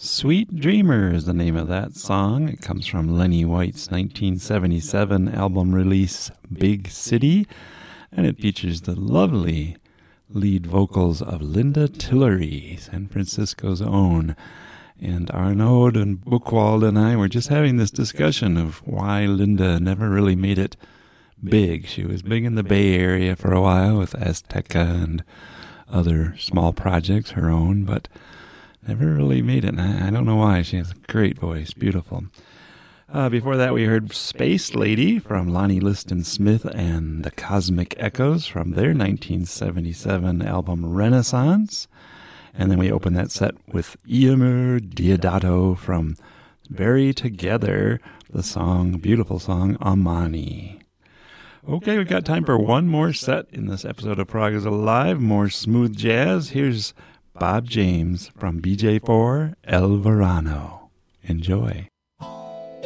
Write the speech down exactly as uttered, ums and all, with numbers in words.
Sweet Dreamer is the name of that song. It comes from Lenny White's nineteen seventy-seven album release, Big City, and it features the lovely lead vocals of Linda Tillery, San Francisco's own. And Arnaud and Buchwald and I were just having this discussion of why Linda never really made it big. She was big in the Bay Area for a while with Azteca and other small projects, her own, but never really made it, and I, I don't know why. She has a great voice, beautiful. Uh, before that, we heard Space Lady from Lonnie Liston Smith and the Cosmic Echoes from their nineteen seventy-seven album Renaissance. And then we opened that set with Eomer Diodato from Very Together, the song, beautiful song, Amani. Okay, we've got time for one more set in this episode of Prague is Alive, more smooth jazz. Here's Bob James from B J four, El Verano. Enjoy.